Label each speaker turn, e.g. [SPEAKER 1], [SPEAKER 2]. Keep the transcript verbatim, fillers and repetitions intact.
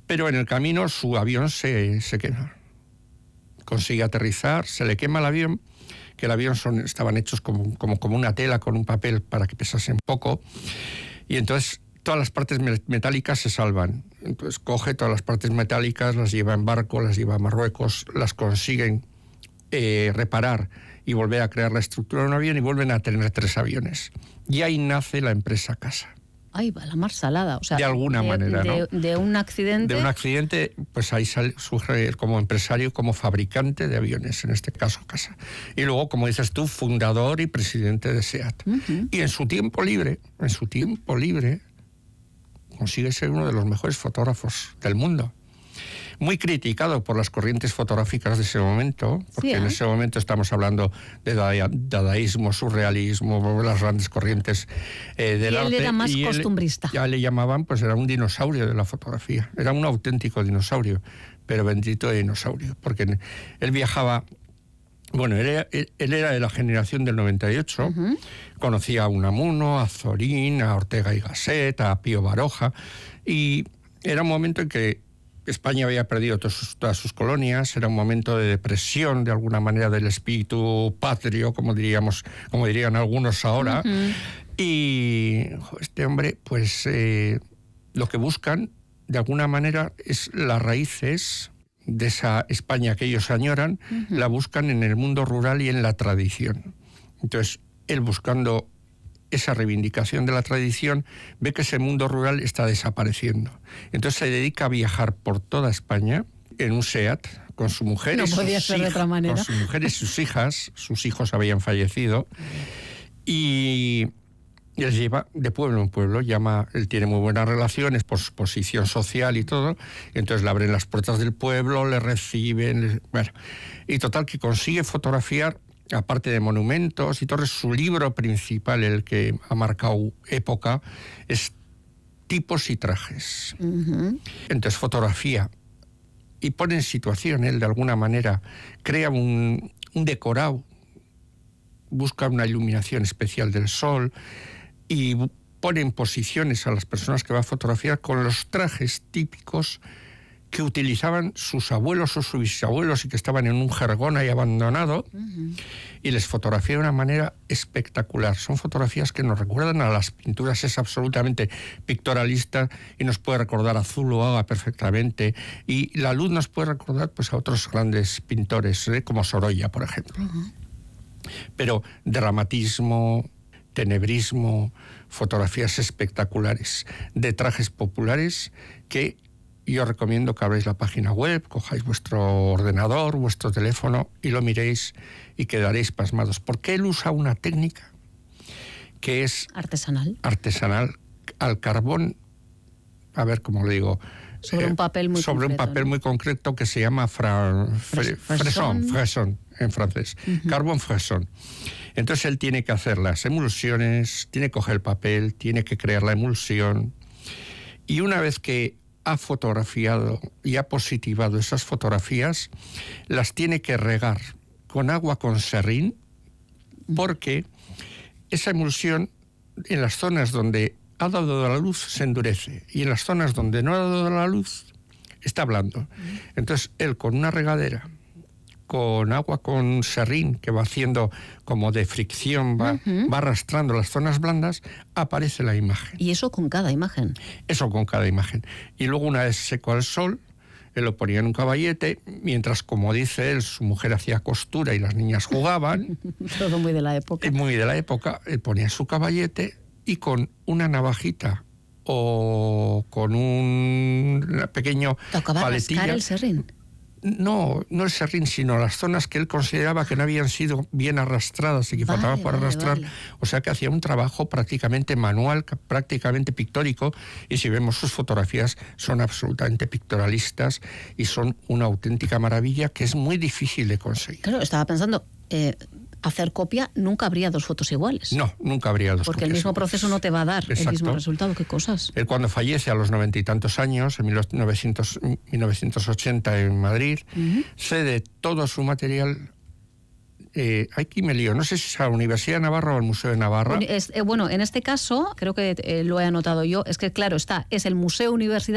[SPEAKER 1] Pero en el camino su avión se, se quema. Consigue aterrizar, se le quema el avión, que el avión son, estaban hechos como, como, como una tela con un papel para que pesasen poco, y entonces todas las partes metálicas se salvan. Entonces coge todas las partes metálicas, las lleva en barco, las lleva a Marruecos, las consiguen eh, reparar y volver a crear la estructura de un avión y vuelven a tener tres aviones. Y ahí nace la empresa CASA.
[SPEAKER 2] Ahí va, la mar salada. O sea,
[SPEAKER 1] de alguna
[SPEAKER 2] de,
[SPEAKER 1] manera,
[SPEAKER 2] de,
[SPEAKER 1] ¿no?
[SPEAKER 2] De un accidente.
[SPEAKER 1] De un accidente, pues ahí sale, surge como empresario, como fabricante de aviones, en este caso CASA. Y luego, como dices tú, fundador y presidente de SEAT. Uh-huh. Y en su tiempo libre, en su tiempo libre, consigue ser uno de los mejores fotógrafos del mundo. Muy criticado por las corrientes fotográficas de ese momento, porque sí, ¿eh? en ese momento estamos hablando de dadaísmo, surrealismo, las grandes corrientes eh, del
[SPEAKER 2] y él
[SPEAKER 1] arte.
[SPEAKER 2] Era más
[SPEAKER 1] y
[SPEAKER 2] costumbrista.
[SPEAKER 1] Él, ya le llamaban, pues era un dinosaurio de la fotografía, era un auténtico dinosaurio, pero bendito dinosaurio, porque él viajaba. Bueno, él, él, él era de la generación del noventa y ocho, uh-huh. Conocía a Unamuno, a Zorín, a Ortega y Gasset, a Pío Baroja, y era un momento en que España había perdido todas sus, todas sus colonias, era un momento de depresión, de alguna manera, del espíritu patrio, como diríamos, como dirían algunos ahora, uh-huh. Y este hombre, pues, eh, lo que buscan, de alguna manera, es las raíces de esa España que ellos añoran, uh-huh. La buscan en el mundo rural y en la tradición. Entonces, él buscando esa reivindicación de la tradición, ve que ese mundo rural está desapareciendo. Entonces se dedica a viajar por toda España en un SEAT con su mujer,
[SPEAKER 2] no
[SPEAKER 1] y,
[SPEAKER 2] podía
[SPEAKER 1] sus
[SPEAKER 2] ser de otra manera.
[SPEAKER 1] con su mujer y sus hijas. Sus hijos habían fallecido y les lleva de pueblo en pueblo. Llama, él tiene muy buenas relaciones por su posición social y todo, entonces le abren las puertas del pueblo, le reciben, le, bueno, y total que consigue fotografiar, aparte de monumentos y torres. Su libro principal, el que ha marcado época, es Tipos y Trajes. Uh-huh. Entonces fotografía y pone en situación, él de alguna manera crea un, un decorado, busca una iluminación especial del sol y pone en posiciones a las personas que va a fotografiar con los trajes típicos que utilizaban sus abuelos o sus bisabuelos y que estaban en un jergón ahí abandonado, uh-huh. Y les fotografía de una manera espectacular. Son fotografías que nos recuerdan a las pinturas, es absolutamente pictorialista y nos puede recordar a Zuloaga perfectamente, y la luz nos puede recordar, pues, a otros grandes pintores, ¿eh? Como Sorolla, por ejemplo. Uh-huh. Pero dramatismo, tenebrismo, fotografías espectaculares de trajes populares que yo recomiendo que abráis la página web, cojáis vuestro ordenador, vuestro teléfono y lo miréis y quedaréis pasmados. Porque él usa una técnica que es
[SPEAKER 2] artesanal.
[SPEAKER 1] Artesanal al carbón, a ver cómo le digo.
[SPEAKER 2] Sobre eh, un papel muy
[SPEAKER 1] sobre
[SPEAKER 2] concreto,
[SPEAKER 1] un papel
[SPEAKER 2] ¿no?
[SPEAKER 1] muy concreto que se llama fra, fre, fresón, fresón en francés, uh-huh. Carbón fresón. Entonces él tiene que hacer las emulsiones, tiene que coger el papel, tiene que crear la emulsión, y una vez que ha fotografiado y ha positivado esas fotografías, las tiene que regar con agua con serrín, porque esa emulsión en las zonas donde ha dado la luz se endurece y en las zonas donde no ha dado la luz está blando. Entonces él, con una regadera, con agua con serrín que va haciendo como de fricción, va, uh-huh. va arrastrando las zonas blandas, aparece la imagen.
[SPEAKER 2] ¿Y eso con cada imagen?
[SPEAKER 1] Eso con cada imagen. Y luego, una vez seco al sol, él lo ponía en un caballete, mientras, como dice él, su mujer hacía costura y las niñas jugaban.
[SPEAKER 2] Todo muy de la época.
[SPEAKER 1] Muy de la época. Él ponía su caballete y con una navajita o con un pequeño
[SPEAKER 2] ¿Tocaba
[SPEAKER 1] paletilla...
[SPEAKER 2] rascar el serrín?
[SPEAKER 1] No, no el serrín, sino las zonas que él consideraba que no habían sido bien arrastradas y que
[SPEAKER 2] vale,
[SPEAKER 1] faltaba por
[SPEAKER 2] vale,
[SPEAKER 1] arrastrar.
[SPEAKER 2] Vale.
[SPEAKER 1] O sea que hacía un trabajo prácticamente manual, prácticamente pictórico, y si vemos sus fotografías son absolutamente pictorialistas y son una auténtica maravilla que es muy difícil de conseguir.
[SPEAKER 2] Claro, estaba pensando... Eh... hacer copia, nunca habría dos fotos iguales.
[SPEAKER 1] No, nunca habría dos
[SPEAKER 2] Porque
[SPEAKER 1] copias
[SPEAKER 2] el mismo
[SPEAKER 1] iguales.
[SPEAKER 2] proceso no te va a dar
[SPEAKER 1] Exacto.
[SPEAKER 2] el mismo resultado. ¿Qué cosas?
[SPEAKER 1] Él, cuando fallece a los noventa y tantos años, en mil novecientos ochenta en Madrid, uh-huh. cede todo su material. Eh, aquí me lío, no sé si es a la Universidad de Navarra o al Museo de Navarra.
[SPEAKER 2] Es, eh, bueno, en este caso, creo que eh, lo he anotado yo, es que claro, está, es el Museo Universidad